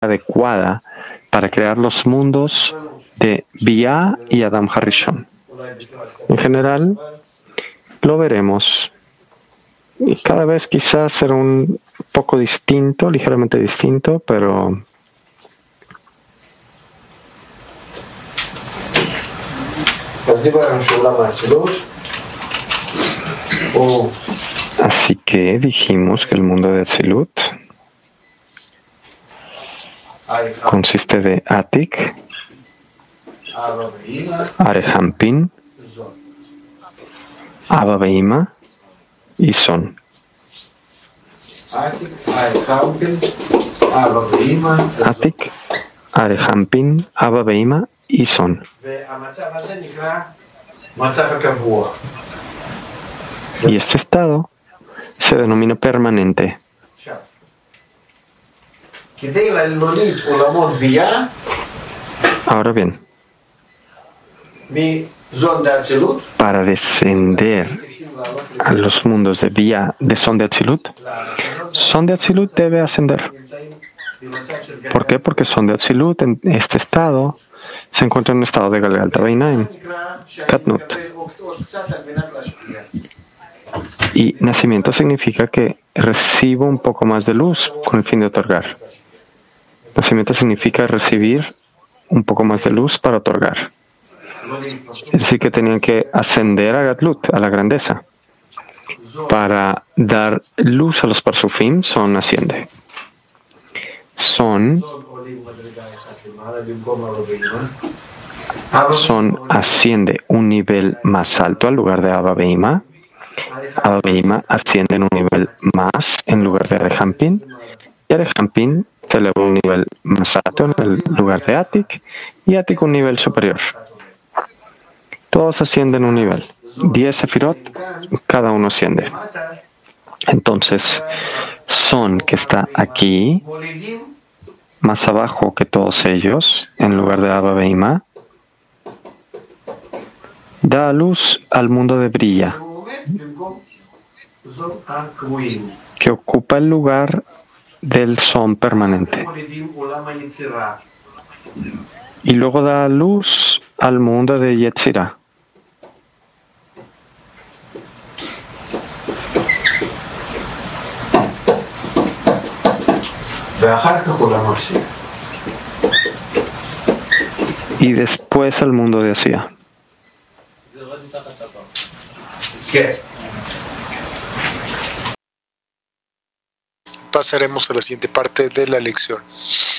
adecuada para crear los mundos de Bia y Adam Harishon. En general, lo veremos. Y cada vez quizás será un poco distinto, ligeramente distinto, pero así que dijimos que el mundo de Atzilut consiste de Atik, Arehampin, Abba Veima y Son. Atik, Arehampin, Abba Veima y Son. Y este estado se denomina permanente. Ahora bien, para descender a los mundos de Bia de Son de Atzilut debe ascender. ¿Por qué? Porque Son de Atzilut en este estado se encuentra en un estado de Galgalta Beinaim, Katnut. Y nacimiento significa que recibo un poco más de luz con el fin de otorgar. Nacimiento significa recibir un poco más de luz para otorgar. Es decir, que tenían que ascender a Gatlut, a la grandeza. Para dar luz a los Parsufim, Son asciende. Son asciende un nivel más alto al lugar de Abba Veima. Abba Veima asciende en un nivel más en lugar de Arehampin. Y Arehampin se eleva un nivel más alto en el lugar de Atik. Y Atik un nivel superior. Todos ascienden un nivel. 10 Sefirot, cada uno asciende. Entonces, Son, que está aquí, más abajo que todos ellos, en lugar de Abba Veima, da a luz al mundo de Bria, que ocupa el lugar del Son permanente. Y luego da a luz al mundo de Yetzirah. Y después al mundo de Asia. Pasaremos a la siguiente parte de la lección.